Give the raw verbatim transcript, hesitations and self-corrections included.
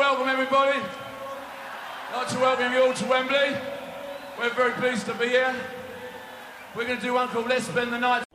welcome everybody. I'd like to welcome you all to Wembley. We're very pleased to be here. We're going to do one called Let's Spend the Night.